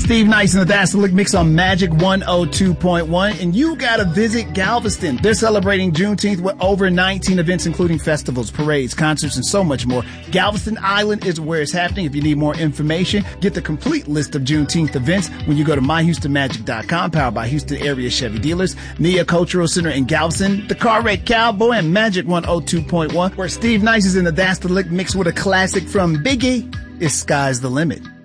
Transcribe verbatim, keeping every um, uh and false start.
Steve Nice and the That's the Lick Mix on Magic one oh two point one. And you gotta visit Galveston. They're celebrating Juneteenth with over nineteen events, including festivals, parades, concerts, and so much more. Galveston Island is where it's happening. If you need more information, get the complete list of Juneteenth events when you go to my houston magic dot com, powered by Houston Area Chevy Dealers, Nia Cultural Center in Galveston, the Car Wreck Cowboy, and Magic one oh two point one, where Steve Nice is in the That's the Lick Mix with a classic from Biggie. It's Sky's the Limit.